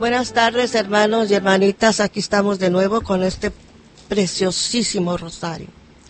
Buenas tardes, hermanos y hermanitas. Aquí estamos de nuevo con este preciosísimo rosario.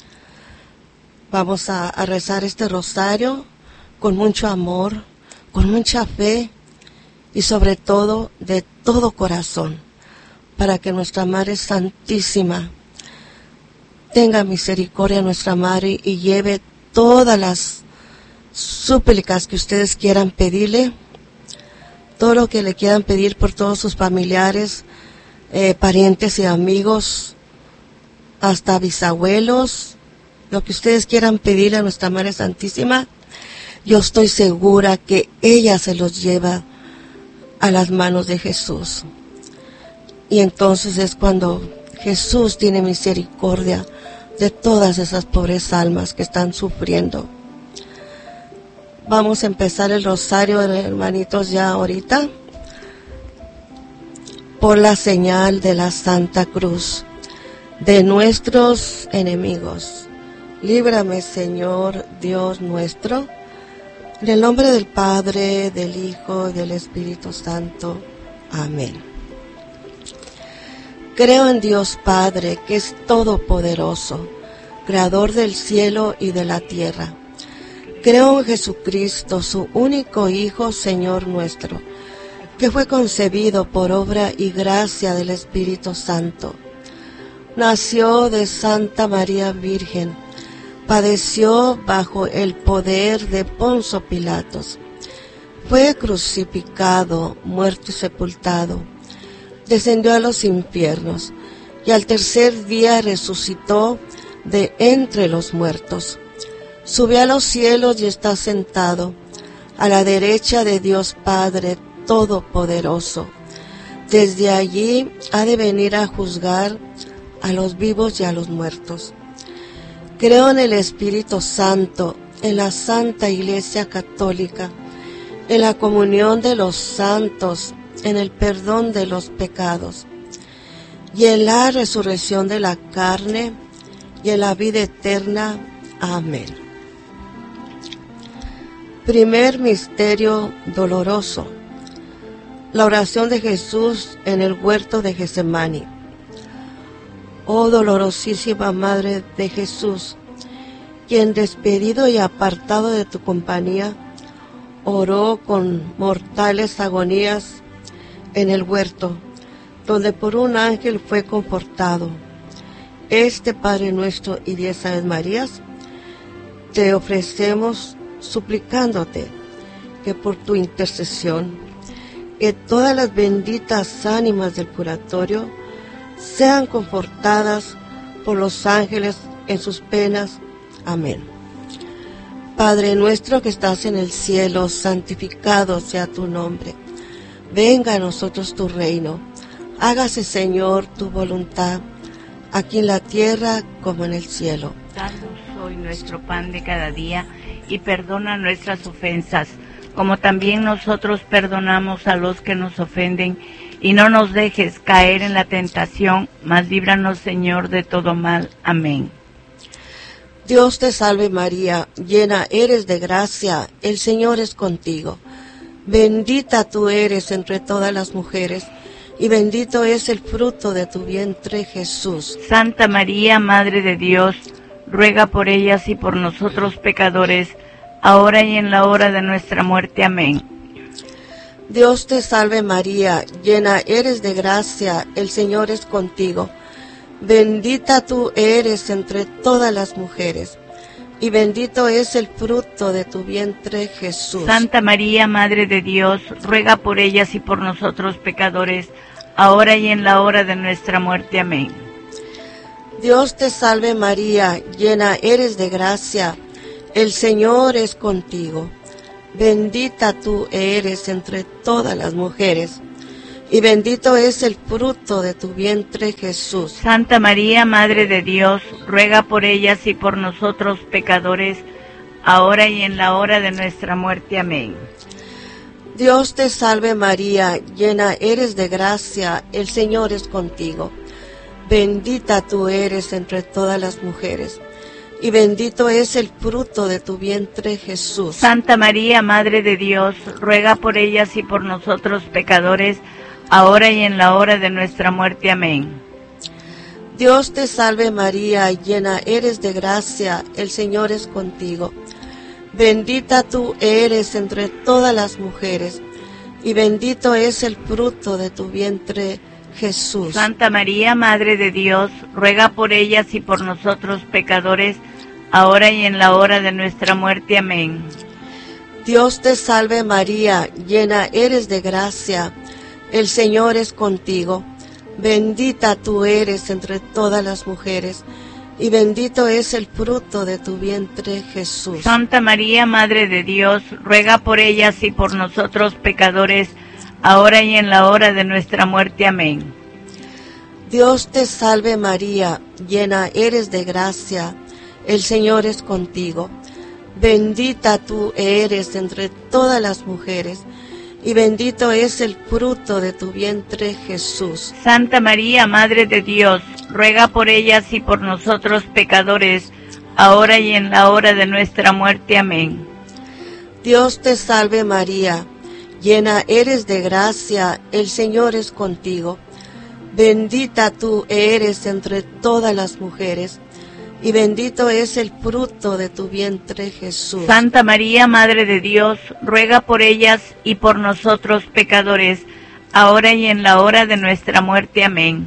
Vamos a rezar este rosario con mucho amor, con mucha fe y sobre todo de todo corazón, para que nuestra Madre Santísima tenga misericordia de nuestra Madre y lleve todas las súplicas que ustedes quieran pedirle, todo lo que le quieran pedir por todos sus familiares, parientes y amigos, hasta bisabuelos, lo que ustedes quieran pedirle a nuestra Madre Santísima. Yo estoy segura que ella se los lleva a las manos de Jesús. Y entonces es cuando Jesús tiene misericordia de todas esas pobres almas que están sufriendo. Vamos a empezar el rosario, hermanitos, ya ahorita, por la señal de la Santa Cruz de nuestros enemigos. Líbrame, Señor Dios nuestro, en el nombre del Padre, del Hijo y del Espíritu Santo. Amén. Creo en Dios Padre, que es todopoderoso, creador del cielo y de la tierra. Creo en Jesucristo, su único Hijo, Señor nuestro, que fue concebido por obra y gracia del Espíritu Santo. Nació de Santa María Virgen, padeció bajo el poder de Poncio Pilatos, fue crucificado, muerto y sepultado, descendió a los infiernos, y al tercer día resucitó de entre los muertos. Subió a los cielos y está sentado a la derecha de Dios Padre Todopoderoso. Desde allí ha de venir a juzgar a los vivos y a los muertos. Creo en el Espíritu Santo, en la Santa Iglesia Católica, en la comunión de los santos, en el perdón de los pecados, y en la resurrección de la carne, y en la vida eterna. Amén. Primer misterio doloroso. La oración de Jesús en el huerto de Getsemaní. Oh dolorosísima Madre de Jesús, quien despedido y apartado de tu compañía, oró con mortales agonías en el huerto, donde por un ángel fue confortado. Padre nuestro y 10 Aves Marías, te ofrecemos suplicándote que por tu intercesión, que todas las benditas ánimas del purgatorio sean confortadas por los ángeles en sus penas. Amén. Padre nuestro que estás en el cielo, santificado sea tu nombre. Venga a nosotros tu reino. Hágase, Señor, tu voluntad, aquí en la tierra como en el cielo. Danos hoy nuestro pan de cada día, y perdona nuestras ofensas, como también nosotros perdonamos a los que nos ofenden, y no nos dejes caer en la tentación, mas líbranos, Señor, de todo mal. Amén. Dios te salve María, llena eres de gracia, el Señor es contigo. Bendita tú eres entre todas las mujeres, y bendito es el fruto de tu vientre, Jesús. Santa María, Madre de Dios, ruega por ellas y por nosotros pecadores, ahora y en la hora de nuestra muerte. Amén. Dios te salve María, llena eres de gracia, el Señor es contigo. Bendita tú eres entre todas las mujeres, y bendito es el fruto de tu vientre, Jesús. Santa María, Madre de Dios, ruega por ellas y por nosotros pecadores, ahora y en la hora de nuestra muerte. Amén. Dios te salve María, llena eres de gracia, el Señor es contigo. Bendita tú eres entre todas las mujeres, y bendito es el fruto de tu vientre, Jesús. Santa María, Madre de Dios, ruega por ellas y por nosotros pecadores, ahora y en la hora de nuestra muerte. Amén. Dios te salve María, llena eres de gracia, el Señor es contigo. Bendita tú eres entre todas las mujeres, y bendito es el fruto de tu vientre, Jesús. Santa María, Madre de Dios, ruega por ellas y por nosotros pecadores, ahora y en la hora de nuestra muerte. Amén. Dios te salve María, llena eres de gracia, el Señor es contigo. Bendita tú eres entre todas las mujeres, y bendito es el fruto de tu vientre, Jesús. Santa María, Madre de Dios, ruega por ellas y por nosotros pecadores, ahora y en la hora de nuestra muerte. Amén. Dios te salve María, llena eres de gracia, el Señor es contigo. Bendita tú eres entre todas las mujeres, y bendito es el fruto de tu vientre, Jesús. Santa María, Madre de Dios, ruega por ellas y por nosotros pecadores, ahora y en la hora de nuestra muerte. Amén. Dios te salve María, llena eres de gracia, el Señor es contigo. Bendita tú eres entre todas las mujeres, y bendito es el fruto de tu vientre, Jesús. Santa María, Madre de Dios, ruega por ellas y por nosotros pecadores, ahora y en la hora de nuestra muerte. Amén. Dios te salve María, llena eres de gracia, el Señor es contigo. Bendita tú eres entre todas las mujeres, y bendito es el fruto de tu vientre, Jesús. Santa María, Madre de Dios, ruega por ellas y por nosotros pecadores, ahora y en la hora de nuestra muerte. Amén.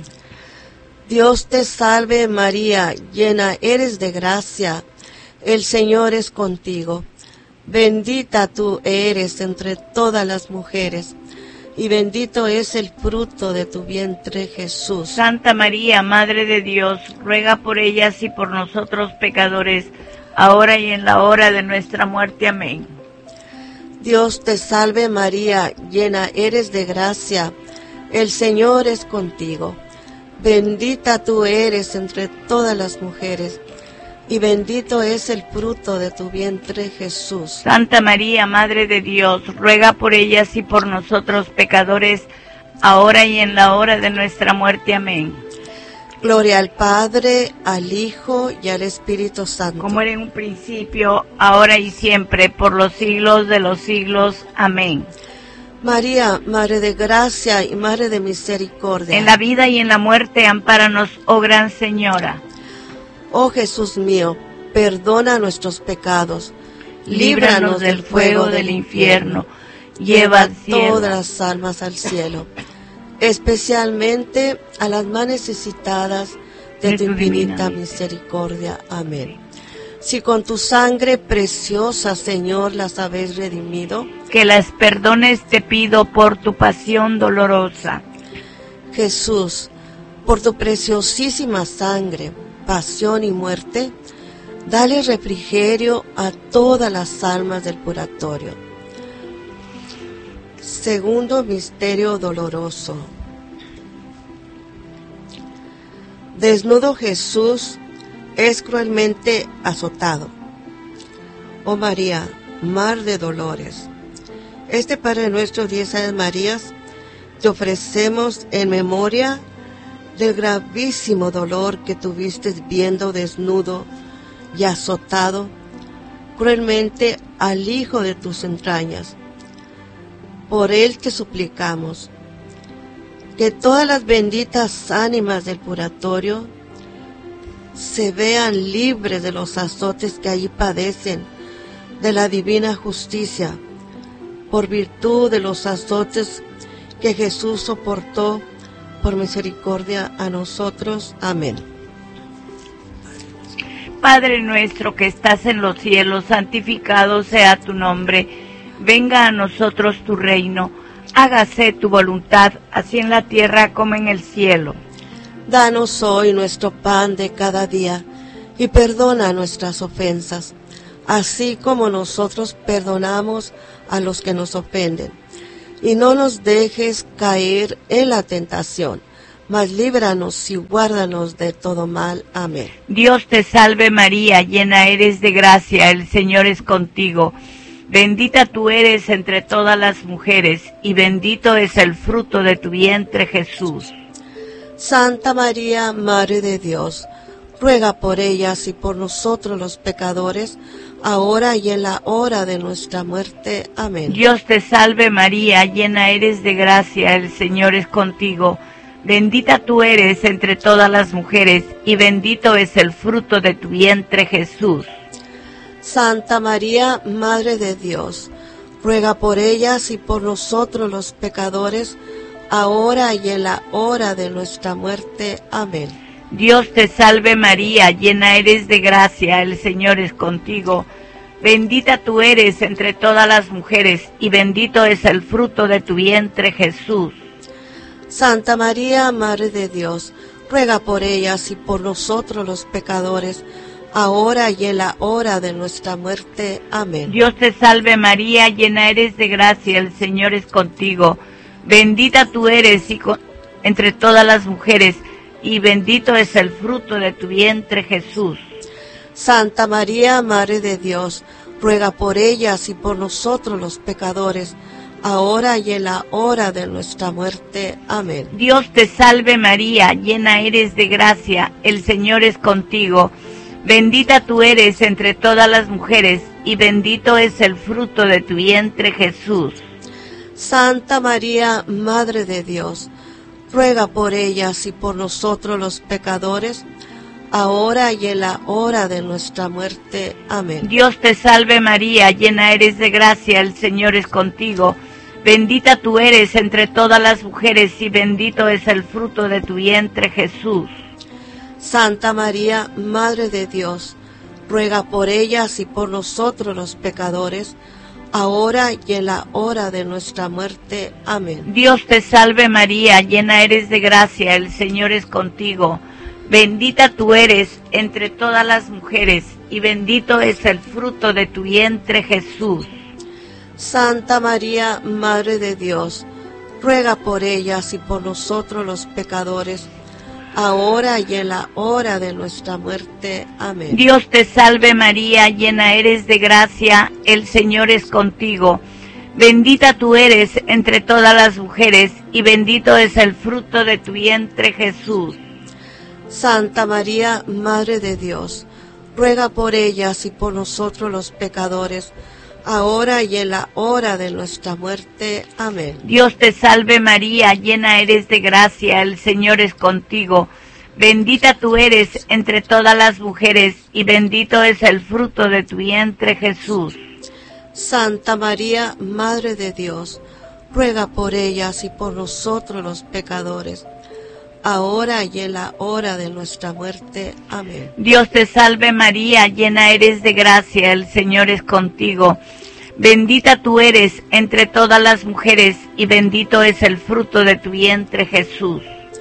Dios te salve María, llena eres de gracia, el Señor es contigo. Bendita tú eres entre todas las mujeres, y bendito es el fruto de tu vientre, Jesús. Santa María, Madre de Dios, ruega por ellas y por nosotros pecadores, ahora y en la hora de nuestra muerte. Amén. Dios te salve María, llena eres de gracia, el Señor es contigo. Bendita tú eres entre todas las mujeres, y bendito es el fruto de tu vientre, Jesús. Santa María, Madre de Dios, ruega por ellas y por nosotros pecadores, ahora y en la hora de nuestra muerte. Amén. Gloria al Padre, al Hijo y al Espíritu Santo. Como era en un principio, ahora y siempre, por los siglos de los siglos. Amén. María, Madre de gracia y Madre de misericordia. En la vida y en la muerte, ampáranos, oh Gran Señora. Oh Jesús mío, perdona nuestros pecados, líbranos del fuego del infierno, lleva a todas las almas al cielo, especialmente a las más necesitadas de tu infinita misericordia. Amén. Si con tu sangre preciosa, Señor, las habéis redimido, que las perdones te pido por tu pasión dolorosa. Jesús, por tu preciosísima sangre, pasión y muerte, dale refrigerio a todas las almas del purgatorio. Segundo misterio doloroso. Desnudo Jesús es cruelmente azotado. Oh María, mar de dolores, este Padre nuestro 10 Aves Marías, te ofrecemos en memoria del gravísimo dolor que tuviste viendo desnudo y azotado cruelmente al Hijo de tus entrañas. Por él te suplicamos que todas las benditas ánimas del purgatorio se vean libres de los azotes que allí padecen de la divina justicia, por virtud de los azotes que Jesús soportó por misericordia a nosotros. Amén. Padre nuestro que estás en los cielos, santificado sea tu nombre. Venga a nosotros tu reino. Hágase tu voluntad, así en la tierra como en el cielo. Danos hoy nuestro pan de cada día, y perdona nuestras ofensas, así como nosotros perdonamos a los que nos ofenden. Y no nos dejes caer en la tentación, mas líbranos y guárdanos de todo mal. Amén. Dios te salve María, llena eres de gracia, el Señor es contigo. Bendita tú eres entre todas las mujeres, y bendito es el fruto de tu vientre, Jesús. Santa María, Madre de Dios, ruega por ellas y por nosotros los pecadores, ahora y en la hora de nuestra muerte. Amén. Dios te salve María, llena eres de gracia, el Señor es contigo. Bendita tú eres entre todas las mujeres, y bendito es el fruto de tu vientre, Jesús. Santa María, Madre de Dios, ruega por ellas y por nosotros los pecadores, ahora y en la hora de nuestra muerte. Amén. Dios te salve María, llena eres de gracia, el Señor es contigo. Bendita tú eres entre todas las mujeres, y bendito es el fruto de tu vientre, Jesús. Santa María, Madre de Dios, ruega por ellas y por nosotros los pecadores, ahora y en la hora de nuestra muerte. Amén. Dios te salve María, llena eres de gracia, el Señor es contigo. Bendita tú eres entre todas las mujeres, y bendito es el fruto de tu vientre, Jesús. Santa María, Madre de Dios, ruega por ellas y por nosotros los pecadores, ahora y en la hora de nuestra muerte. Amén. Dios te salve María, llena eres de gracia, el Señor es contigo. Bendita tú eres entre todas las mujeres, y bendito es el fruto de tu vientre, Jesús. Santa María, Madre de Dios, ruega por ellas y por nosotros los pecadores, ahora y en la hora de nuestra muerte. Amén. Dios te salve María, llena eres de gracia, el Señor es contigo. Bendita tú eres entre todas las mujeres, y bendito es el fruto de tu vientre, Jesús. Santa María, Madre de Dios, ruega por ellas y por nosotros los pecadores, ahora y en la hora de nuestra muerte. Amén. Dios te salve María, llena eres de gracia, el Señor es contigo. Bendita tú eres entre todas las mujeres, y bendito es el fruto de tu vientre, Jesús. Santa María, Madre de Dios, ruega por ellas y por nosotros los pecadores, ahora y en la hora de nuestra muerte. Amén. Dios te salve María, llena eres de gracia, el Señor es contigo. Bendita tú eres entre todas las mujeres, y bendito es el fruto de tu vientre, Jesús. Santa María, Madre de Dios, ruega por ellas y por nosotros los pecadores, ahora y en la hora de nuestra muerte. Amén. Dios te salve María, llena eres de gracia, el Señor es contigo. Bendita tú eres entre todas las mujeres, y bendito es el fruto de tu vientre, Jesús. Santa María, Madre de Dios, ruega por ellas y por nosotros los pecadores, ahora y en la hora de nuestra muerte. Amén. Dios te salve María, llena eres de gracia, el Señor es contigo. Bendita tú eres entre todas las mujeres, y bendito es el fruto de tu vientre, Jesús.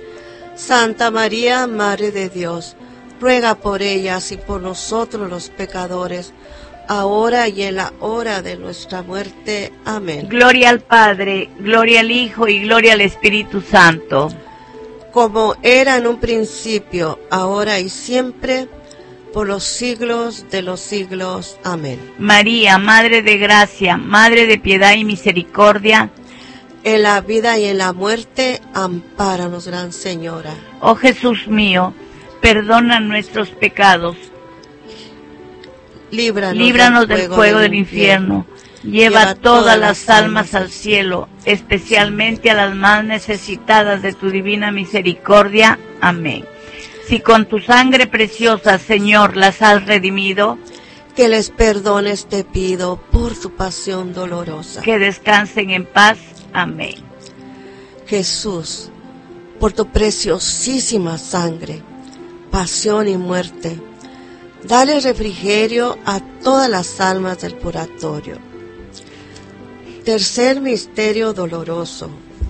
Santa María, Madre de Dios, ruega por ellas y por nosotros los pecadores, ahora y en la hora de nuestra muerte. Amén. Gloria al Padre, gloria al Hijo y gloria al Espíritu Santo. Como era en un principio, ahora y siempre, por los siglos de los siglos. Amén. María, Madre de Gracia, Madre de Piedad y Misericordia, en la vida y en la muerte, ampáranos, Gran Señora. Oh Jesús mío, perdona nuestros pecados, líbranos del fuego del infierno. Lleva todas las almas al cielo, especialmente a las más necesitadas de tu divina misericordia. Amén. Si con tu sangre preciosa, Señor, las has redimido, que les perdones te pido por su pasión dolorosa. Que descansen en paz. Amén. Jesús, por tu preciosísima sangre, pasión y muerte, dale refrigerio a todas las almas del purgatorio. Tercer misterio doloroso.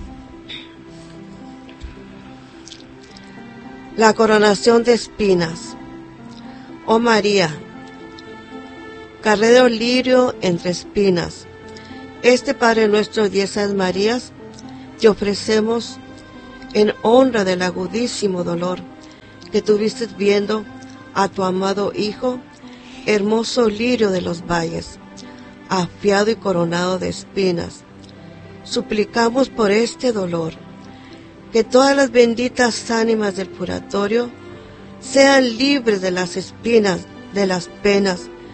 La coronación de espinas. Oh María, carrero lirio entre espinas, este Padre nuestro 10 Aves Marías, te ofrecemos en honra del agudísimo dolor que tuviste viendo a tu amado Hijo, hermoso lirio de los valles, afiado y coronado de espinas. Suplicamos por este dolor que todas las benditas ánimas del purgatorio sean libres de las espinas, de las penas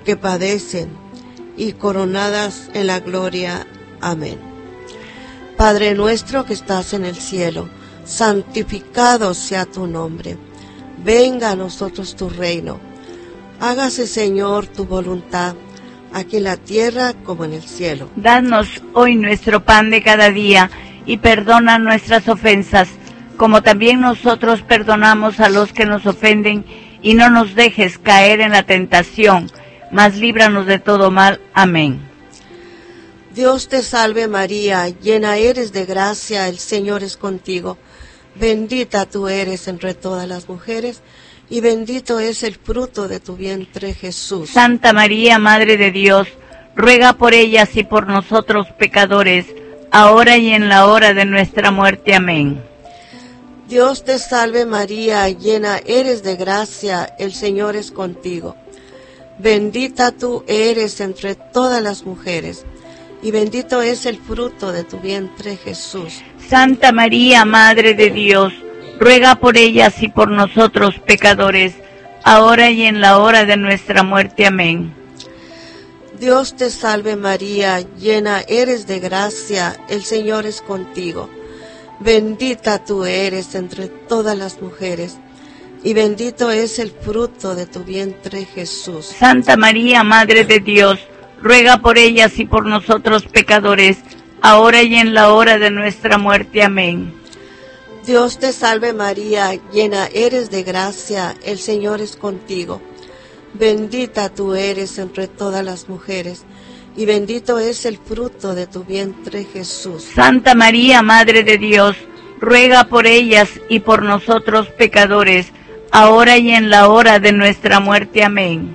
que padecen y coronadas en la gloria. Amén. Padre nuestro que estás en el cielo, santificado sea tu nombre. Venga a nosotros tu reino. Hágase, Señor, tu voluntad, aquí en la tierra como en el cielo. Danos hoy nuestro pan de cada día y perdona nuestras ofensas, como también nosotros perdonamos a los que nos ofenden, y no nos dejes caer en la tentación, mas líbranos de todo mal. Amén. Dios te salve María, llena eres de gracia, el Señor es contigo. Bendita tú eres entre todas las mujeres, y bendito es el fruto de tu vientre, Jesús. Santa María, Madre de Dios, ruega por ellas y por nosotros pecadores, ahora y en la hora de nuestra muerte. Amén. Dios te salve María, llena eres de gracia, el Señor es contigo. Bendita tú eres entre todas las mujeres, y bendito es el fruto de tu vientre, Jesús. Santa María, Madre de Dios, ruega por ellas y por nosotros pecadores, ahora y en la hora de nuestra muerte. Amén. Dios te salve María, llena eres de gracia, el Señor es contigo. Bendita tú eres entre todas las mujeres, y bendito es el fruto de tu vientre, Jesús. Santa María, Madre de Dios, ruega por ellas y por nosotros pecadores, ahora y en la hora de nuestra muerte. Amén. Dios te salve María, llena eres de gracia, el Señor es contigo. Bendita tú eres entre todas las mujeres, y bendito es el fruto de tu vientre, Jesús. Santa María, Madre de Dios, ruega por ellas y por nosotros pecadores, ahora y en la hora de nuestra muerte. Amén.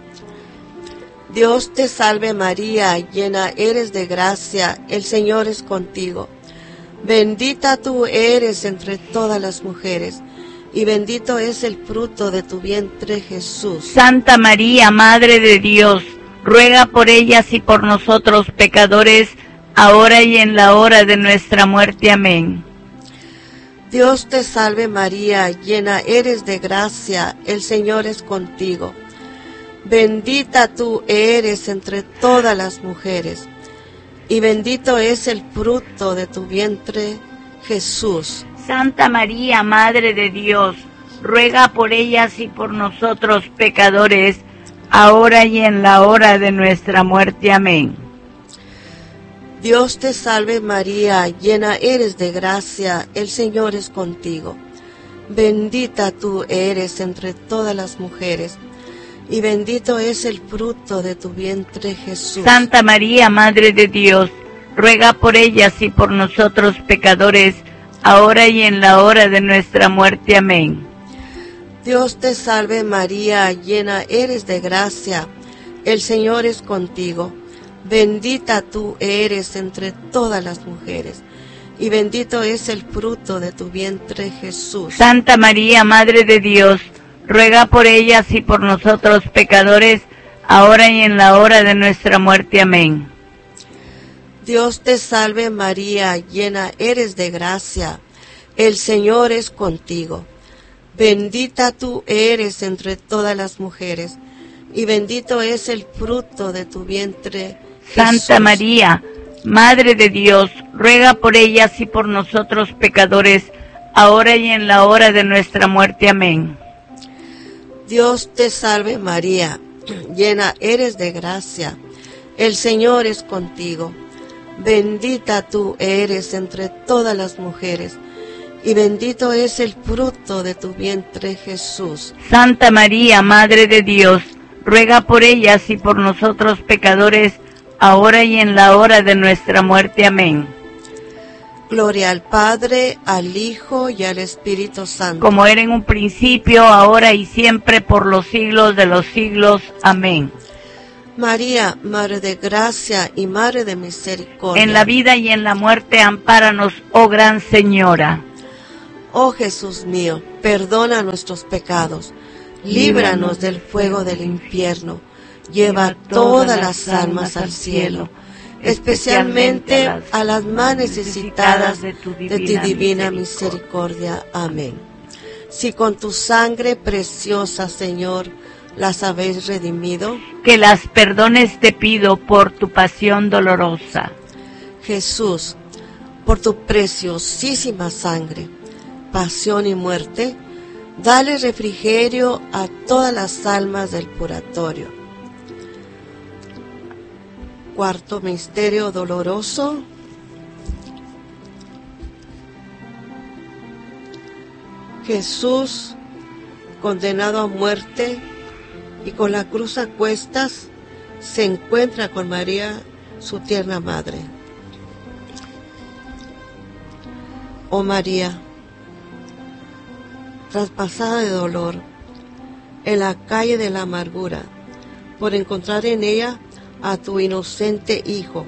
Dios te salve María, llena eres de gracia, el Señor es contigo. Bendita tú eres entre todas las mujeres, y bendito es el fruto de tu vientre, Jesús. Santa María, Madre de Dios, ruega por ellas y por nosotros pecadores, ahora y en la hora de nuestra muerte. Amén. Dios te salve María, llena eres de gracia, el Señor es contigo. Bendita tú eres entre todas las mujeres, y bendito es el fruto de tu vientre, Jesús. Santa María, Madre de Dios, ruega por ellas y por nosotros pecadores, ahora y en la hora de nuestra muerte. Amén. Dios te salve María, llena eres de gracia, el Señor es contigo. Bendita tú eres entre todas las mujeres, y bendito es el fruto de tu vientre, Jesús. Santa María, Madre de Dios, ruega por ellas y por nosotros pecadores, ahora y en la hora de nuestra muerte. Amén. Dios te salve María, llena eres de gracia, el Señor es contigo. Bendita tú eres entre todas las mujeres, y bendito es el fruto de tu vientre, Jesús. Santa María, Madre de Dios, ruega por ellas y por nosotros pecadores, ahora y en la hora de nuestra muerte. Amén. Dios te salve María, llena eres de gracia, el Señor es contigo. Bendita tú eres entre todas las mujeres, y bendito es el fruto de tu vientre, Jesús. Santa María, Madre de Dios, ruega por ellas y por nosotros pecadores, ahora y en la hora de nuestra muerte. Amén. Dios te salve María, llena eres de gracia, el Señor es contigo. Bendita tú eres entre todas las mujeres, y bendito es el fruto de tu vientre, Jesús. Santa María, Madre de Dios, ruega por ellas y por nosotros pecadores, ahora y en la hora de nuestra muerte. Amén. Gloria al Padre, al Hijo y al Espíritu Santo. Como era en un principio, ahora y siempre, por los siglos de los siglos. Amén. María, Madre de Gracia y Madre de Misericordia. En la vida y en la muerte, ampáranos, oh Gran Señora. Oh Jesús mío, perdona nuestros pecados, líbranos del fuego del infierno, lleva todas las almas al cielo, especialmente a las más necesitadas de tu divina misericordia. Amén. Si con tu sangre preciosa, Señor, las habéis redimido. Que las perdones te pido por tu pasión dolorosa. Jesús, por tu preciosísima sangre, pasión y muerte, dale refrigerio a todas las almas del purgatorio. Cuarto misterio doloroso. Jesús, condenado a muerte y con la cruz a cuestas, se encuentra con María, su tierna madre. Oh María, traspasada de dolor, en la calle de la amargura, por encontrar en ella a tu inocente Hijo,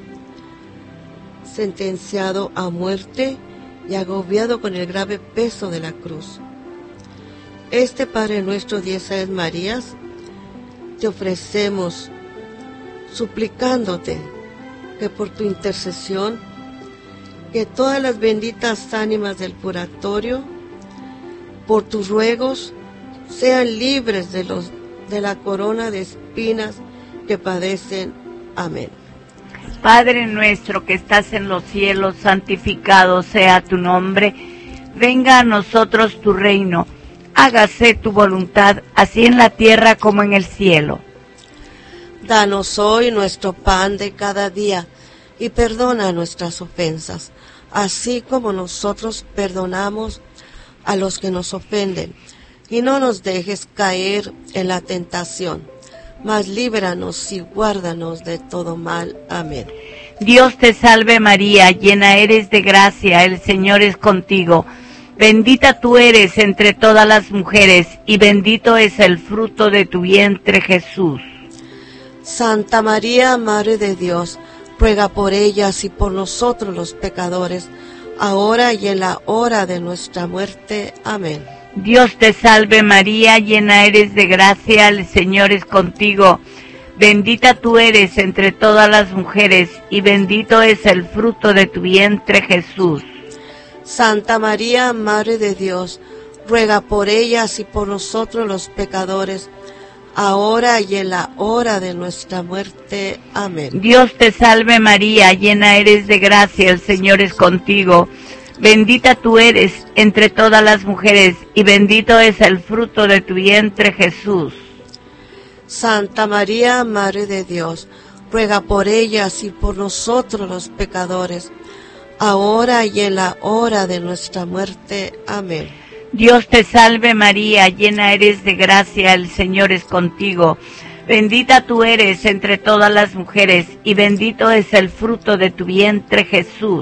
sentenciado a muerte y agobiado con el grave peso de la cruz. Este Padre nuestro 10 Aves Marías, te ofrecemos suplicándote que por tu intercesión, que todas las benditas ánimas del purgatorio, por tus ruegos, sean libres de la corona de espinas que padecen. Amén. Padre nuestro que estás en los cielos, santificado sea tu nombre. Venga a nosotros tu reino. Hágase tu voluntad, así en la tierra como en el cielo. Danos hoy nuestro pan de cada día, y perdona nuestras ofensas, así como nosotros perdonamos a los que nos ofenden. Y no nos dejes caer en la tentación, mas líbranos y guárdanos de todo mal. Amén. Dios te salve María, llena eres de gracia, el Señor es contigo. Bendita tú eres entre todas las mujeres, y bendito es el fruto de tu vientre, Jesús. Santa María, Madre de Dios, ruega por ellas y por nosotros los pecadores, ahora y en la hora de nuestra muerte. Amén. Dios te salve María, llena eres de gracia, el Señor es contigo. Bendita tú eres entre todas las mujeres, y bendito es el fruto de tu vientre, Jesús. Santa María, Madre de Dios, ruega por ellas y por nosotros los pecadores, ahora y en la hora de nuestra muerte. Amén. Dios te salve María, llena eres de gracia, el Señor es contigo. Bendita tú eres entre todas las mujeres, y bendito es el fruto de tu vientre, Jesús. Santa María, Madre de Dios, ruega por ellas y por nosotros los pecadores, ahora y en la hora de nuestra muerte. Amén. Dios te salve María, llena eres de gracia, el Señor es contigo. Bendita tú eres entre todas las mujeres, y bendito es el fruto de tu vientre, Jesús.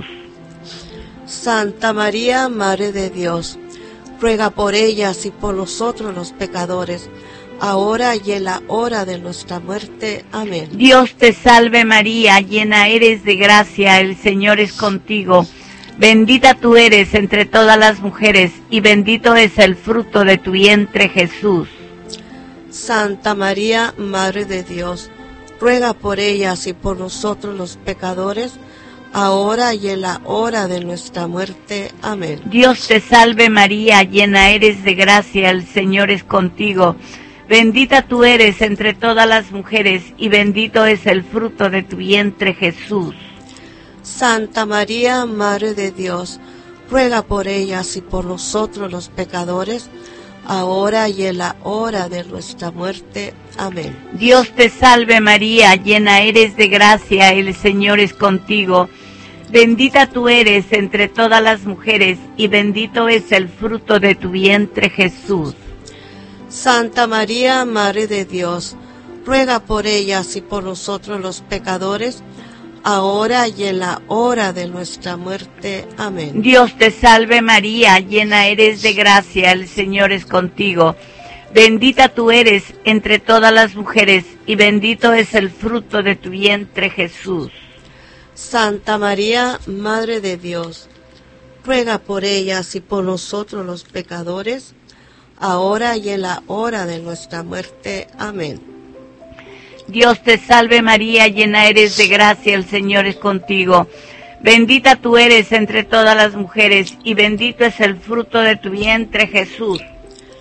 Santa María, Madre de Dios, ruega por ellas y por nosotros los pecadores, ahora y en la hora de nuestra muerte. Amén. Dios te salve María, llena eres de gracia, el Señor es contigo. Bendita tú eres entre todas las mujeres, y bendito es el fruto de tu vientre, Jesús. Santa María, Madre de Dios, ruega por ellas y por nosotros los pecadores, ahora y en la hora de nuestra muerte. Amén. Dios te salve María, llena eres de gracia, el Señor es contigo. Bendita tú eres entre todas las mujeres, y bendito es el fruto de tu vientre, Jesús. Santa María, Madre de Dios, ruega por ellas y por nosotros los pecadores, ahora y en la hora de nuestra muerte. Amén. Dios te salve María, llena eres de gracia, el Señor es contigo. Bendita tú eres entre todas las mujeres, y bendito es el fruto de tu vientre, Jesús. Santa María, Madre de Dios, ruega por ellas y por nosotros los pecadores, ahora y en la hora de nuestra muerte. Amén. Dios te salve María, llena eres de gracia, el Señor es contigo. Bendita tú eres entre todas las mujeres, y bendito es el fruto de tu vientre, Jesús. Santa María, Madre de Dios, ruega por ellas y por nosotros los pecadores, ahora y en la hora de nuestra muerte. Amén. Dios te salve María, llena eres de gracia, el Señor es contigo. Bendita tú eres entre todas las mujeres, y bendito es el fruto de tu vientre, Jesús.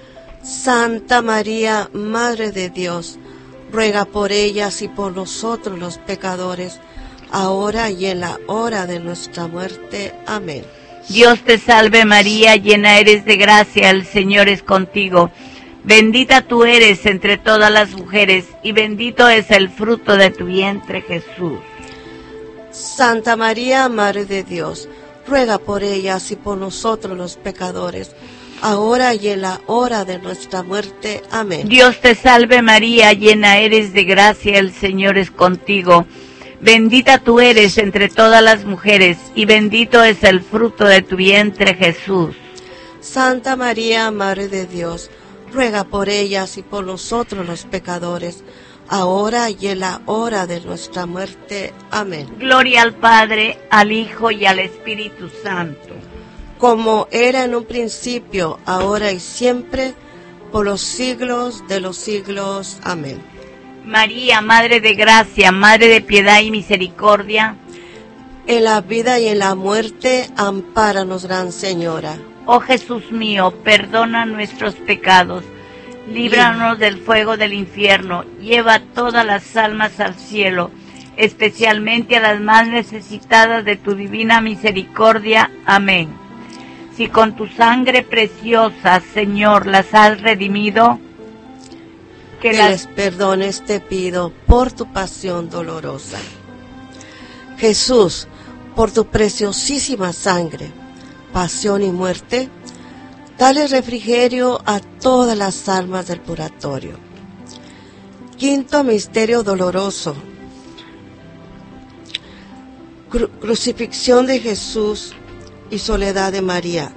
Santa María, Madre de Dios, ruega por ellas y por nosotros los pecadores, ahora y en la hora de nuestra muerte. Amén. Dios te salve María, llena eres de gracia, el Señor es contigo. Bendita tú eres entre todas las mujeres, y bendito es el fruto de tu vientre, Jesús. Santa María, Madre de Dios, ruega por ellas y por nosotros los pecadores, ahora y en la hora de nuestra muerte. Amén. Dios te salve María, llena eres de gracia, el Señor es contigo. Bendita tú eres entre todas las mujeres, y bendito es el fruto de tu vientre, Jesús. Santa María, Madre de Dios, ruega por ellas y por nosotros los pecadores, ahora y en la hora de nuestra muerte. Amén. Gloria al Padre, al Hijo y al Espíritu Santo. Como era en un principio, ahora y siempre, por los siglos de los siglos. Amén. María, Madre de Gracia, Madre de Piedad y Misericordia, en la vida y en la muerte, ampáranos, Gran Señora. Oh Jesús mío, perdona nuestros pecados, líbranos del fuego del infierno, lleva todas las almas al cielo, especialmente a las más necesitadas de tu divina misericordia. Amén. Si con tu sangre preciosa, Señor, las has redimido, que les perdones te pido por tu pasión dolorosa. Jesús, por tu preciosísima sangre, pasión y muerte, dale refrigerio a todas las almas del purgatorio. Quinto misterio doloroso. Crucifixión de Jesús y soledad de María.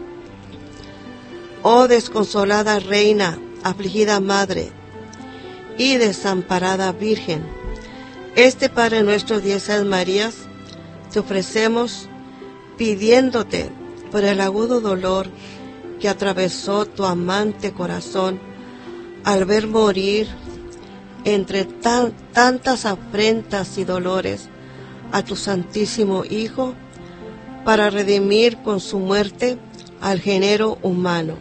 Oh desconsolada Reina, afligida Madre y desamparada Virgen, este Padre nuestro 10 Aves Marías te ofrecemos pidiéndote por el agudo dolor que atravesó tu amante corazón al ver morir entre tantas afrentas y dolores a tu Santísimo Hijo, para redimir con su muerte al género humano.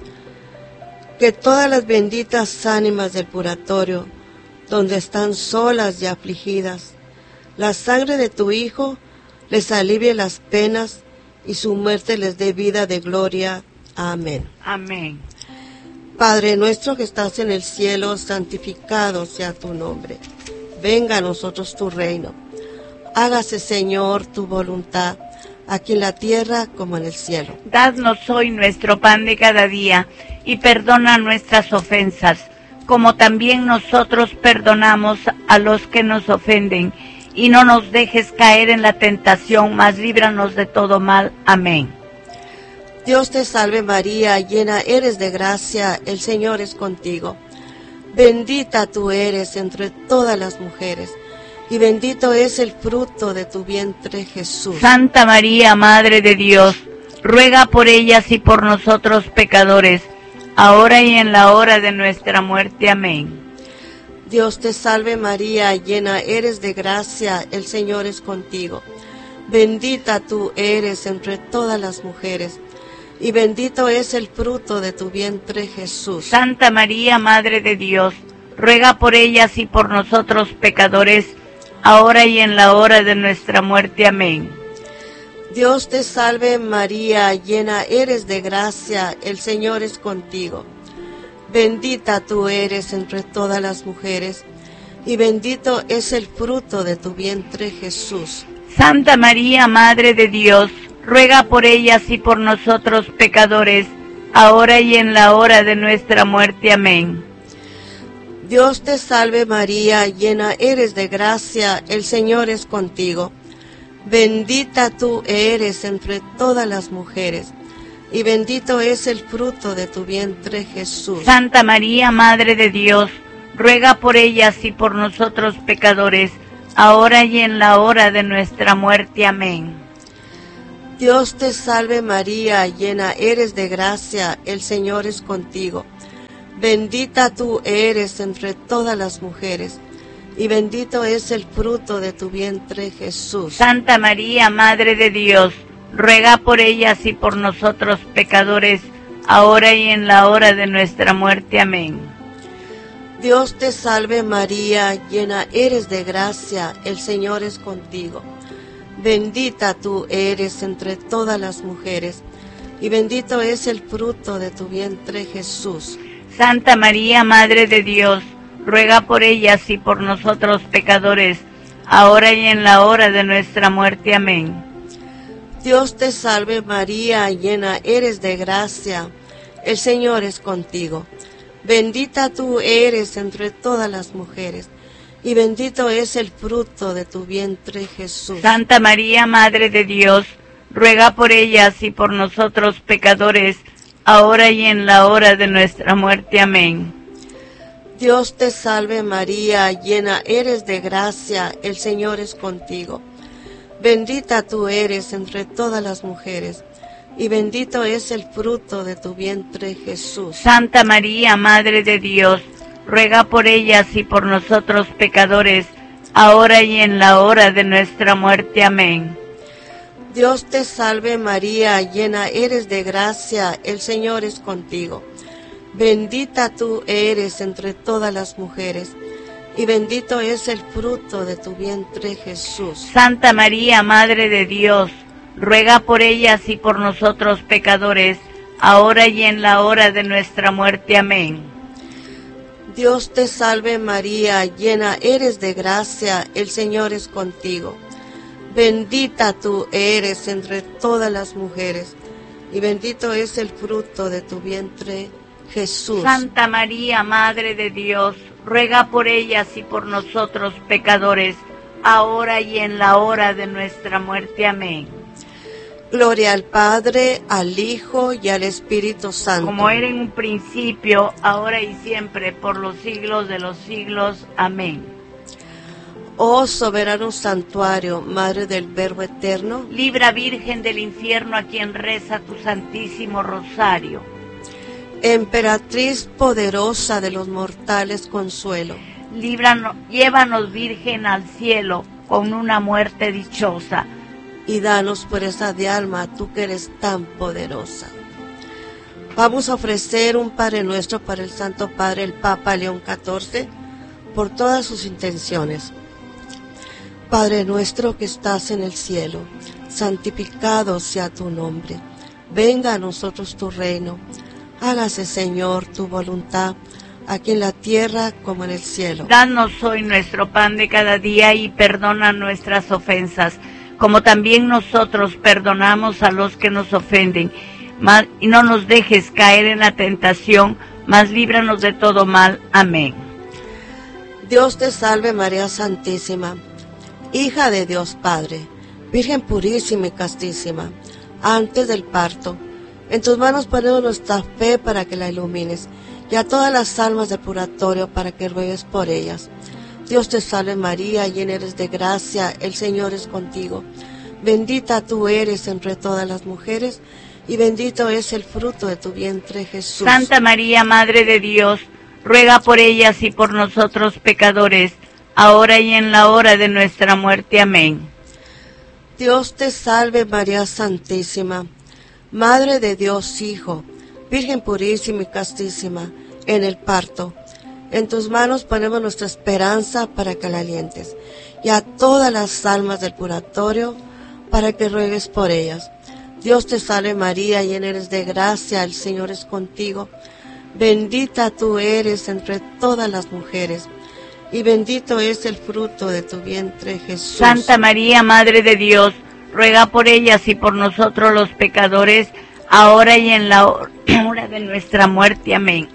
Que todas las benditas ánimas del purgatorio, donde están solas y afligidas, la sangre de tu Hijo les alivie las penas y su muerte les dé vida de gloria. Amén. Amén. Padre nuestro que estás en el cielo, santificado sea tu nombre. Venga a nosotros tu reino. Hágase, Señor, tu voluntad, aquí en la tierra como en el cielo. Dadnos hoy nuestro pan de cada día, y perdona nuestras ofensas, como también nosotros perdonamos a los que nos ofenden. Y no nos dejes caer en la tentación, mas líbranos de todo mal. Amén. Dios te salve María, llena eres de gracia, el Señor es contigo. Bendita tú eres entre todas las mujeres, y bendito es el fruto de tu vientre, Jesús. Santa María, Madre de Dios, ruega por ellas y por nosotros pecadores, ahora y en la hora de nuestra muerte. Amén. Dios te salve María, llena eres de gracia, el Señor es contigo. Bendita tú eres entre todas las mujeres, y bendito es el fruto de tu vientre, Jesús. Santa María, Madre de Dios, ruega por ellas y por nosotros pecadores, ahora y en la hora de nuestra muerte. Amén. Dios te salve María, llena eres de gracia, el Señor es contigo. Bendita tú eres entre todas las mujeres, y bendito es el fruto de tu vientre, Jesús. Santa María, Madre de Dios, ruega por ellas y por nosotros pecadores, ahora y en la hora de nuestra muerte. Amén. Dios te salve María, llena eres de gracia, el Señor es contigo. Bendita tú eres entre todas las mujeres, y bendito es el fruto de tu vientre, Jesús. Santa María, Madre de Dios, ruega por ellas y por nosotros pecadores, ahora y en la hora de nuestra muerte. Amén. Dios te salve María, llena eres de gracia, el Señor es contigo. Bendita tú eres entre todas las mujeres, y bendito es el fruto de tu vientre, Jesús. Santa María, Madre de Dios, ruega por ellas y por nosotros pecadores, ahora y en la hora de nuestra muerte. Amén. Dios te salve María, llena eres de gracia, el Señor es contigo. Bendita tú eres entre todas las mujeres, y bendito es el fruto de tu vientre, Jesús. Santa María, Madre de Dios, ruega por ellas y por nosotros pecadores, ahora y en la hora de nuestra muerte. Amén. Dios te salve María, llena eres de gracia, el Señor es contigo. Bendita tú eres entre todas las mujeres, y bendito es el fruto de tu vientre, Jesús. Santa María, Madre de Dios, ruega por ellas y por nosotros pecadores, ahora y en la hora de nuestra muerte. Amén. Dios te salve María, llena eres de gracia, el Señor es contigo. Bendita tú eres entre todas las mujeres, y bendito es el fruto de tu vientre, Jesús. Santa María, Madre de Dios, ruega por ellas y por nosotros pecadores, ahora y en la hora de nuestra muerte. Amén. Dios te salve María, llena eres de gracia, el Señor es contigo. Bendita tú eres entre todas las mujeres, y bendito es el fruto de tu vientre, Jesús. Santa María, Madre de Dios, ruega por ellas y por nosotros pecadores, ahora y en la hora de nuestra muerte. Amén. Dios te salve María, llena eres de gracia, el Señor es contigo. Bendita tú eres entre todas las mujeres, y bendito es el fruto de tu vientre, Jesús. Santa María, Madre de Dios, ruega por ellas y por nosotros pecadores, ahora y en la hora de nuestra muerte. Amén. Gloria al Padre, al Hijo y al Espíritu Santo. Como era en un principio, ahora y siempre, por los siglos de los siglos. Amén. Oh soberano santuario, Madre del Verbo eterno, libra, Virgen del infierno, a quien reza tu Santísimo Rosario. Emperatriz poderosa de los mortales, consuelo. Líbranos, llévanos, Virgen, al cielo, con una muerte dichosa. Y danos pureza de alma, tú que eres tan poderosa. Vamos a ofrecer un Padre Nuestro para el Santo Padre, el Papa León XIV, por todas sus intenciones. Padre nuestro que estás en el cielo, santificado sea tu nombre. Venga a nosotros tu reino. Hágase, Señor, tu voluntad, aquí en la tierra como en el cielo. Danos hoy nuestro pan de cada día y perdona nuestras ofensas, como también nosotros perdonamos a los que nos ofenden. Y no nos dejes caer en la tentación, mas líbranos de todo mal. Amén. Dios te salve María Santísima, hija de Dios Padre, Virgen purísima y castísima, antes del parto. En tus manos ponemos nuestra fe para que la ilumines, y a todas las almas del purgatorio para que ruegues por ellas. Dios te salve María, llena eres de gracia, el Señor es contigo. Bendita tú eres entre todas las mujeres, y bendito es el fruto de tu vientre, Jesús. Santa María, Madre de Dios, ruega por ellas y por nosotros pecadores, ahora y en la hora de nuestra muerte. Amén. Dios te salve María Santísima, Madre de Dios Hijo, Virgen purísima y castísima, en el parto. En tus manos ponemos nuestra esperanza para que la alientes, y a todas las almas del purgatorio para que ruegues por ellas. Dios te salve María, llena eres de gracia, el Señor es contigo. Bendita tú eres entre todas las mujeres, y bendito es el fruto de tu vientre, Jesús. Santa María, Madre de Dios, ruega por ellas y por nosotros los pecadores, ahora y en la hora de nuestra muerte. Amén.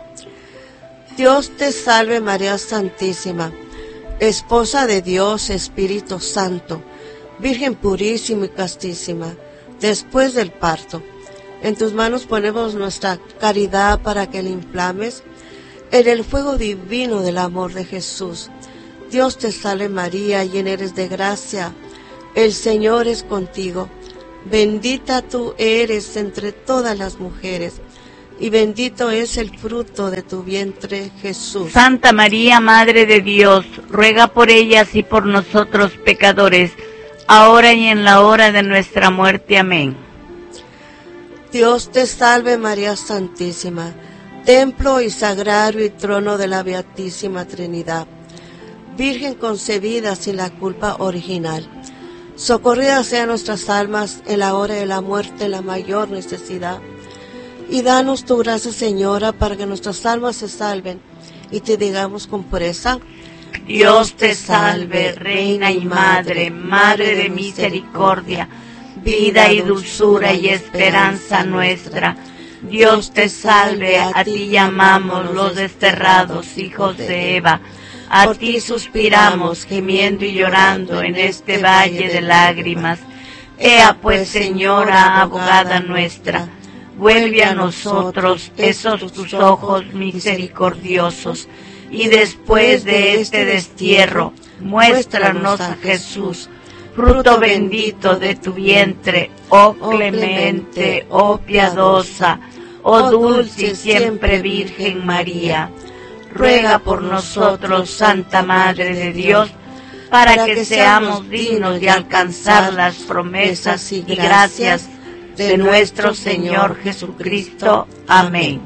Dios te salve María Santísima, Esposa de Dios, Espíritu Santo, Virgen purísima y castísima, después del parto. En tus manos ponemos nuestra caridad para que la inflames en el fuego divino del amor de Jesús. Dios te salve María, llena eres de gracia, el Señor es contigo. Bendita tú eres entre todas las mujeres, y bendito es el fruto de tu vientre, Jesús. Santa María, Madre de Dios, ruega por ellas y por nosotros pecadores, ahora y en la hora de nuestra muerte. Amén. Dios te salve María Santísima, templo y sagrario y trono de la Beatísima Trinidad, Virgen concebida sin la culpa original. Socorrida sean nuestras almas en la hora de la muerte, en la mayor necesidad. Y danos tu gracia, Señora, para que nuestras almas se salven y te digamos con pureza: Dios te salve, Reina y Madre, Madre de misericordia, vida y dulzura y esperanza nuestra. Dios te salve, a ti llamamos los desterrados hijos de Eva. A ti suspiramos, gimiendo y llorando en este valle de lágrimas. Ea pues, Señora, abogada nuestra, vuelve a nosotros esos tus ojos misericordiosos, y después de este destierro, muéstranos a Jesús, fruto bendito de tu vientre, oh clemente, oh piadosa, oh dulce y siempre Virgen María. Ruega por nosotros, Santa Madre de Dios, para que seamos dignos de alcanzar las promesas y gracias de nuestro Señor Jesucristo. Amén.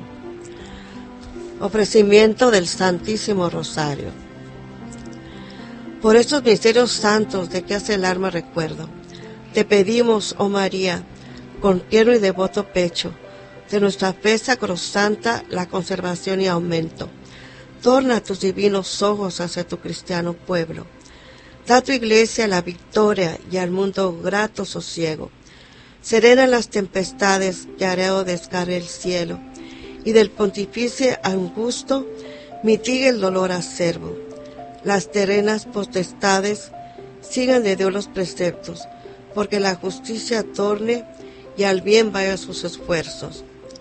Ofrecimiento del Santísimo Rosario. Por estos misterios santos de que hace el alma recuerdo, te pedimos, oh María, con tierno y devoto pecho, de nuestra fe sacrosanta la conservación y aumento. Torna tus divinos ojos hacia tu cristiano pueblo. Da a tu iglesia la victoria y al mundo grato sosiego. Serena las tempestades que areo descargue el cielo, y del pontificio angusto mitigue el dolor acerbo. Las terrenas potestades sigan de Dios los preceptos, porque la justicia torne y al bien vaya sus esfuerzos.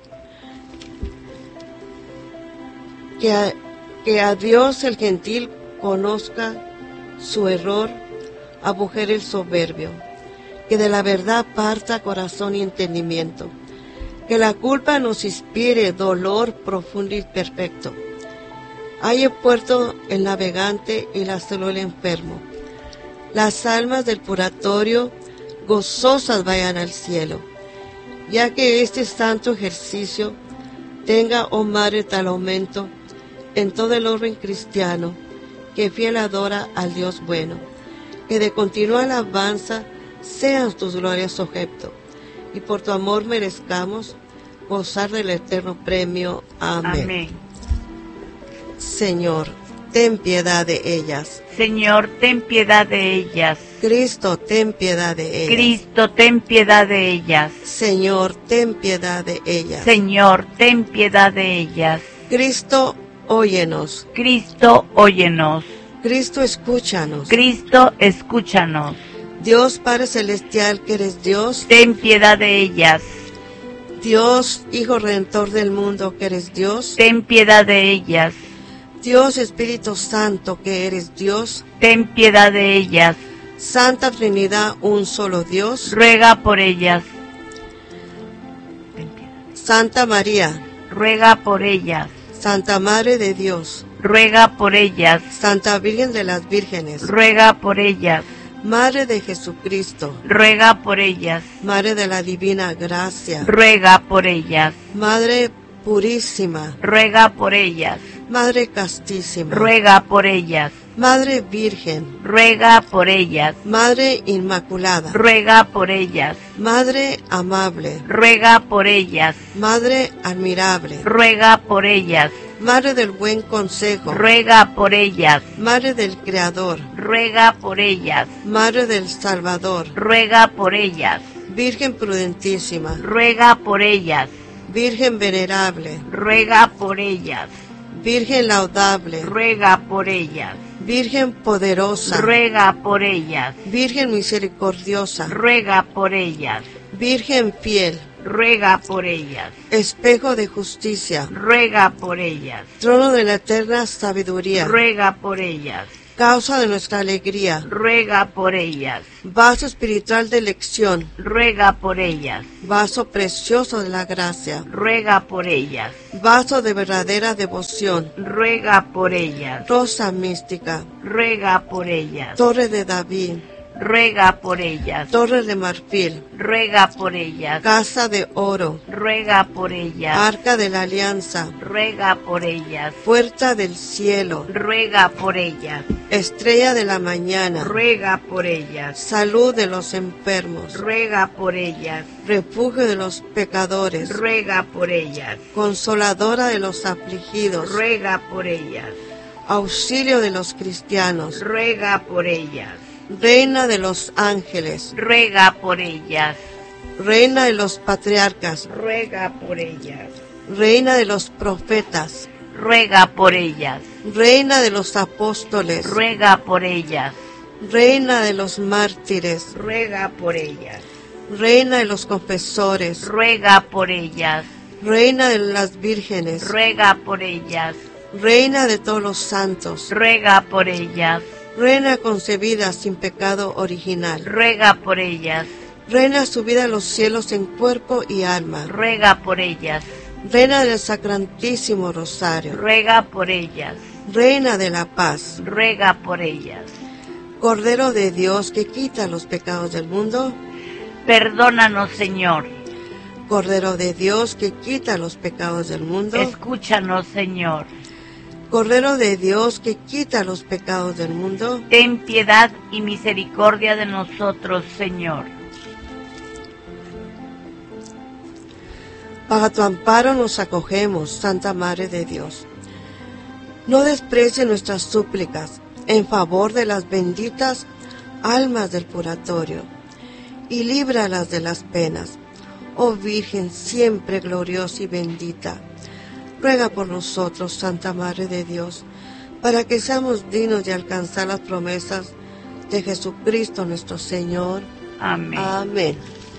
Que a Dios el gentil conozca su error, abujere el soberbio, que de la verdad parta corazón y entendimiento, que la culpa nos inspire dolor profundo y perfecto. Haya puerto el navegante y la salud el enfermo. Las almas del purgatorio gozosas vayan al cielo, ya que este santo ejercicio tenga, oh Madre, tal aumento en todo el orden cristiano, que fiel adora al Dios bueno, que de continua alabanza sean tus glorias objeto, y por tu amor merezcamos gozar del eterno premio. Amén. Amén. Señor, ten piedad de ellas. Señor, ten piedad de ellas. Cristo, ten piedad de ellas. Cristo, ten piedad de ellas. Señor, ten piedad de ellas. Señor, ten piedad de ellas. Cristo, óyenos. Cristo, óyenos. Cristo, escúchanos. Cristo, escúchanos. Dios Padre Celestial, que eres Dios, ten piedad de ellas. Dios, Hijo Redentor del mundo, que eres Dios, ten piedad de ellas. Dios Espíritu Santo, que eres Dios, ten piedad de ellas. Santa Trinidad, un solo Dios, ruega por ellas. Santa María, ruega por ellas. Santa Madre de Dios, ruega por ellas. Santa Virgen de las Vírgenes, ruega por ellas. Madre de Jesucristo, ruega por ellas. Madre de la Divina Gracia, ruega por ellas. Madre Purísima, ruega por ellas. Madre Castísima, ruega por ellas. Madre Virgen, ruega por ellas. Madre Inmaculada, ruega por ellas. Madre Amable, ruega por ellas. Madre Admirable, ruega por ellas. Madre del Buen Consejo, ruega por ellas. Madre del Creador, ruega por ellas. Madre del Salvador, ruega por ellas. Virgen Prudentísima, ruega por ellas. Virgen Venerable, ruega por ellas. Virgen Laudable, ruega por ellas. Virgen Poderosa, ruega por ellas. Virgen Misericordiosa, ruega por ellas. Virgen Fiel, ruega por ellas. Espejo de Justicia, ruega por ellas. Trono de la eterna sabiduría, ruega por ellas. Causa de nuestra alegría, ruega por ellas. Vaso espiritual de elección, ruega por ellas. Vaso precioso de la gracia, ruega por ellas. Vaso de verdadera devoción, ruega por ellas. Rosa mística, ruega por ellas. Torre de David, ruega por ellas. Torre de marfil, Ruega por ellas. casa de oro, Ruega por ellas. arca de la alianza, Ruega por ellas. puerta del cielo, Ruega por ellas. estrella de la mañana, Ruega por ellas. salud de los enfermos, Ruega por ellas. refugio de los pecadores, Ruega por ellas. consoladora de los afligidos, Ruega por ellas. auxilio de los cristianos, Ruega por ellas. reina de los ángeles, Ruega por ellas. reina de los patriarcas, Ruega por ellas. reina de los profetas, Ruega por ellas. reina de los apóstoles, Ruega por ellas. reina de los mártires, Ruega por ellas. reina de los confesores, Ruega por ellas. reina de las vírgenes, Ruega por ellas. reina de todos los santos, Ruega por ellas. reina concebida sin pecado original, Ruega por ellas. reina subida a los cielos en cuerpo y alma, Ruega por ellas. reina del Sacratísimo Rosario, Ruega por ellas. reina de la paz, Ruega por ellas. Cordero de Dios que quita los pecados del mundo, Perdónanos, Señor. Cordero de Dios que quita los pecados del mundo, Escúchanos, Señor. Cordero de Dios que quita los pecados del mundo, Ten piedad y misericordia de nosotros, Señor. bajo tu amparo nos acogemos, Santa Madre de Dios. No desprecie nuestras súplicas en favor de las benditas almas del purgatorio y líbralas de las penas. Oh Virgen siempre gloriosa y bendita, ruega por nosotros, Santa Madre de Dios, para que seamos dignos de alcanzar las promesas de Jesucristo nuestro Señor. Amén. Amén.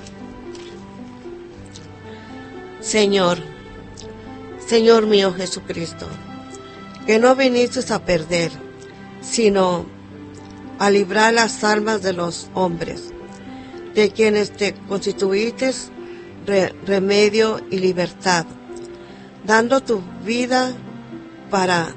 Señor, Señor mío Jesucristo, que no viniste a perder, sino a librar las almas de los hombres, de quienes te constituiste remedio y libertad, dando tu vida para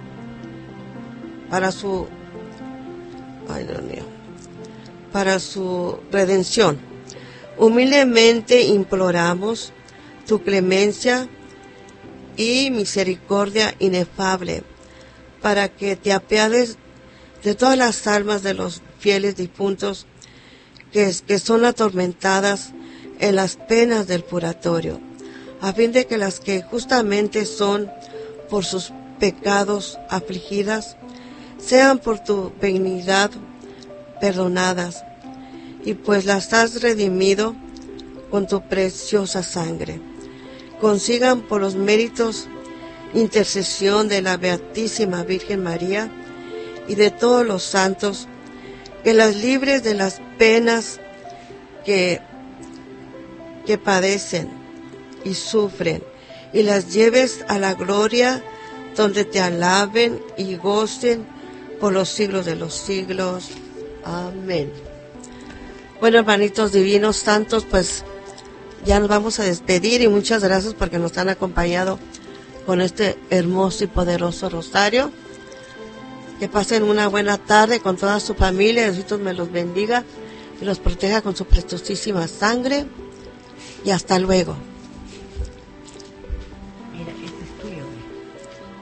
su redención. Humildemente imploramos tu clemencia y misericordia inefable, para que te apiades de todas las almas de los fieles difuntos que son atormentadas en las penas del purgatorio, a fin de que las que justamente son por sus pecados afligidas, sean por tu benignidad perdonadas, y pues las has redimido con tu preciosa sangre, consigan por los méritos intercesión de la Beatísima Virgen María y de todos los santos, que las libres de las penas que padecen y sufren, y las lleves a la gloria donde te alaben y gocen por los siglos de los siglos. Amén. Bueno, hermanitos divinos santos, pues ya nos vamos a despedir, y muchas gracias porque nos han acompañado con este hermoso y poderoso rosario. Que pasen una buena tarde con toda su familia. Dios me los bendiga y los proteja con su preciosísima sangre. Y hasta luego.